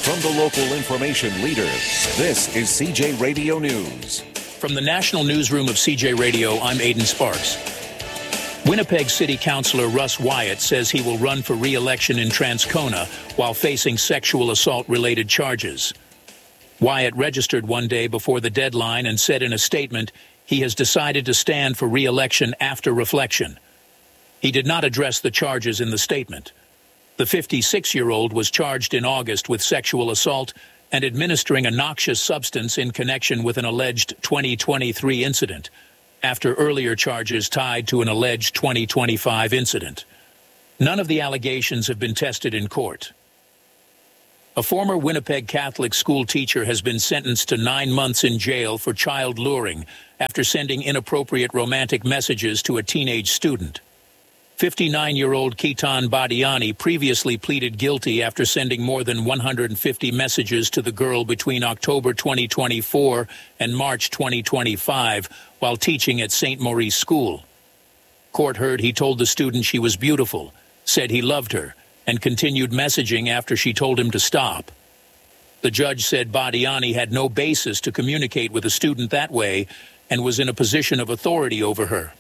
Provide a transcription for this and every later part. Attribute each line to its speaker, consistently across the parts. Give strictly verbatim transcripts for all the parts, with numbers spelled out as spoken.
Speaker 1: From the local information leader, this is C J Radio News.
Speaker 2: From the National Newsroom of C J Radio, I'm Aidan Sparks. Winnipeg City Councilor Russ Wyatt says he will run for re-election in Transcona while facing sexual assault-related charges. Wyatt registered one day before the deadline and said in a statement he has decided to stand for re-election after reflection. He did not address the charges in the statement. The fifty-six-year-old was charged in August with sexual assault and administering a noxious substance in connection with an alleged twenty twenty-three incident, after earlier charges tied to an alleged twenty twenty-five incident. None of the allegations have been tested in court. A former Winnipeg Catholic school teacher has been sentenced to nine months in jail for child luring after sending inappropriate romantic messages to a teenage student. fifty-nine-year-old Keaton Badiani previously pleaded guilty after sending more than one hundred fifty messages to the girl between October twenty twenty-four and March twenty twenty-five while teaching at Saint Maurice School. Court heard he told the student she was beautiful, said he loved her, and continued messaging after she told him to stop. The judge said Badiani had no basis to communicate with a student that way and was in a position of authority over her.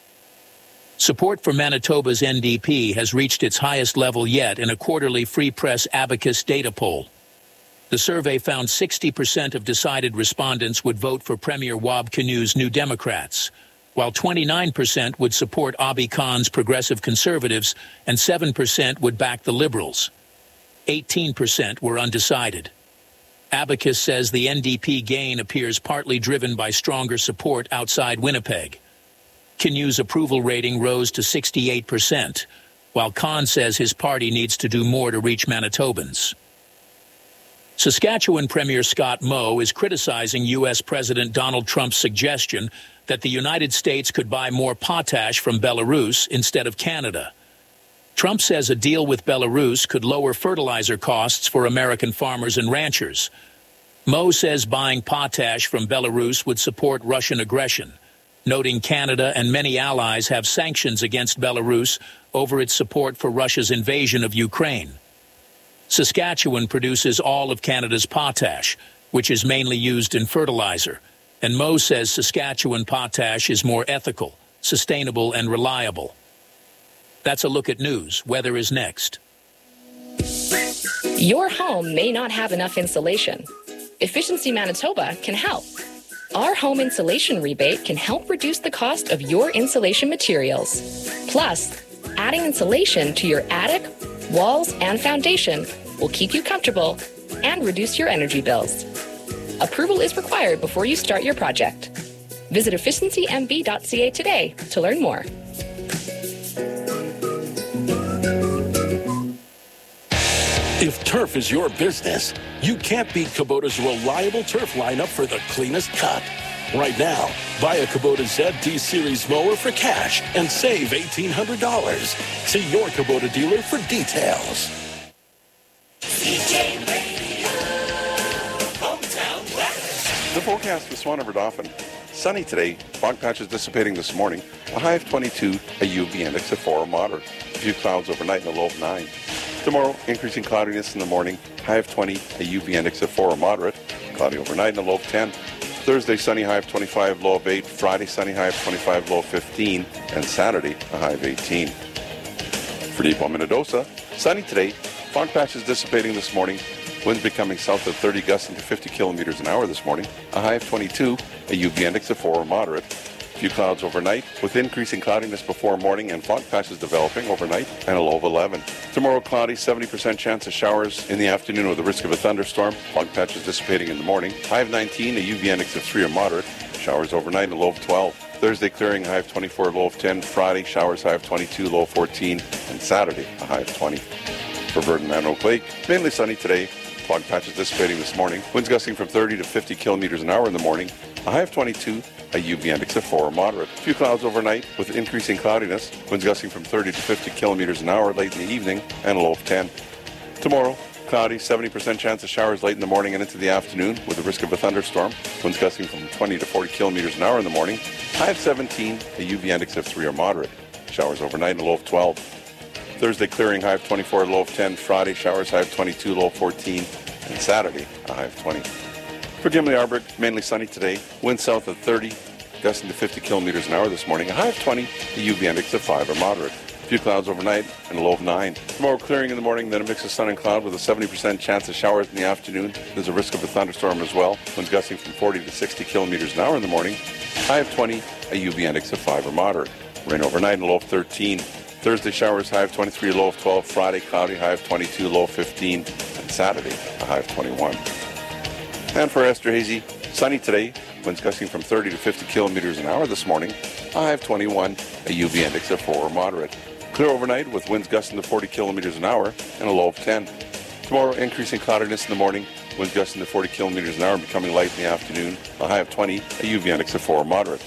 Speaker 2: Support for Manitoba's N D P has reached its highest level yet in a quarterly Free Press Abacus data poll. The survey found sixty percent of decided respondents would vote for Premier Wab Kinew's New Democrats, while twenty-nine percent would support Abi Khan's Progressive Conservatives and seven percent would back the Liberals. eighteen percent were undecided. Abacus says the N D P gain appears partly driven by stronger support outside Winnipeg. Kinew's approval rating rose to sixty-eight percent, while Khan says his party needs to do more to reach Manitobans. Saskatchewan Premier Scott Moe is criticizing U S President Donald Trump's suggestion that the United States could buy more potash from Belarus instead of Canada. Trump says a deal with Belarus could lower fertilizer costs for American farmers and ranchers. Moe says buying potash from Belarus would support Russian aggression, noting Canada and many allies have sanctions against Belarus over its support for Russia's invasion of Ukraine. Saskatchewan produces all of Canada's potash, which is mainly used in fertilizer, and Moe says Saskatchewan potash is more ethical, sustainable, and reliable. That's a look at news. Weather is next.
Speaker 3: Your home may not have enough insulation. Efficiency Manitoba can help. Our home insulation rebate can help reduce the cost of your insulation materials. Plus, adding insulation to your attic, walls, and foundation will keep you comfortable and reduce your energy bills. Approval is required before you start your project. Visit efficiency m b dot c a today to learn more.
Speaker 4: If turf is your business, you can't beat Kubota's reliable turf lineup for the cleanest cut. Right now, buy a Kubota Z D Series mower for cash and save eighteen hundred dollars. See your Kubota dealer for details.
Speaker 5: C J Radio, Hometown West.
Speaker 6: The forecast for Swan River Dauphin. Sunny today, fog patches dissipating this morning, a high of twenty-two, a U V index of four, moderate. A few clouds overnight and a low of nine. Tomorrow, increasing cloudiness in the morning, high of twenty, a U V index of four, moderate. Cloudy overnight and a low of ten. Thursday, sunny, high of twenty-five, low of eight. Friday, sunny, high of twenty-five, low of fifteen. And Saturday, a high of eighteen. For Depot, Minnedosa, sunny today, fog patches dissipating this morning. Winds becoming south of thirty, gusting to fifty kilometers an hour this morning. A high of twenty-two, a U V index of four, moderate. A few clouds overnight, with increasing cloudiness before morning and fog patches developing overnight, and a low of eleven. Tomorrow, cloudy, seventy percent chance of showers in the afternoon with the risk of a thunderstorm. Fog patches dissipating in the morning. High of nineteen, a U V index of three or moderate. Showers overnight, and a low of twelve. Thursday, clearing, high of twenty-four, low of ten. Friday, showers, high of twenty-two, low of fourteen. And Saturday, a high of twenty. For Burton and Oak Lake, mainly sunny today. Fog patches dissipating this morning. Winds gusting from thirty to fifty kilometers an hour in the morning. A high of twenty-two, a U V index of four, moderate. A few clouds overnight with increasing cloudiness. Winds gusting from thirty to fifty kilometers an hour late in the evening, and a low of ten. Tomorrow, cloudy, seventy percent chance of showers late in the morning and into the afternoon with the risk of a thunderstorm. Winds gusting from twenty to forty kilometers an hour in the morning. High of seventeen, a U V index of three or moderate. Showers overnight and a low of twelve. Thursday, clearing, high of twenty-four, low of ten. Friday, showers, high of twenty-two, low of fourteen. and Saturday, a high of twenty. For Gimli Arbor, mainly sunny today. Wind south of thirty, gusting to fifty kilometers an hour this morning. A high of twenty, the U V index of five or moderate. A few clouds overnight and a low of nine. Tomorrow clearing in the morning, then a mix of sun and cloud with a seventy percent chance of showers in the afternoon. There's a risk of a thunderstorm as well. Winds gusting from forty to sixty kilometers an hour in the morning. High of twenty, a U V index of five or moderate. Rain overnight and a low of thirteen. Thursday showers, high of twenty-three, low of twelve. Friday cloudy, high of twenty-two, low of fifteen. And Saturday, a high of twenty-one. And for Esterhazy, sunny today. Winds gusting from thirty to fifty kilometers an hour this morning. A high of twenty-one, a U V index of four or moderate. Clear overnight with winds gusting to forty kilometers an hour and a low of ten. Tomorrow, increasing cloudiness in the morning. Winds gusting to forty kilometers an hour, becoming light in the afternoon. A high of twenty, a U V index of four or moderate.